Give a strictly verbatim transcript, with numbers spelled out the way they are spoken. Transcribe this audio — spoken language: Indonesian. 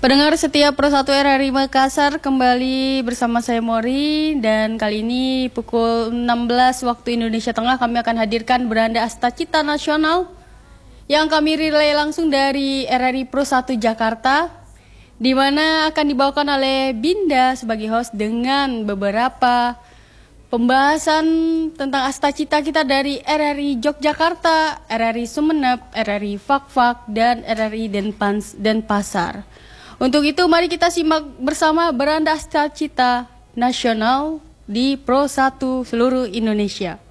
Pendengar setia Pro satu R R I Makassar, kembali bersama saya Mori, dan kali ini pukul enam belas waktu Indonesia Tengah kami akan hadirkan Beranda Astacita Nasional yang kami relay langsung dari R R I Pro satu Jakarta, di mana akan dibawakan oleh Binda sebagai host dengan beberapa pembahasan tentang Astacita kita dari R R I Yogyakarta, R R I Sumeneb, R R I Fakfak, dan R R I Denpasar. Untuk itu mari kita simak bersama Beranda Astacita Nasional di Pro satu seluruh Indonesia.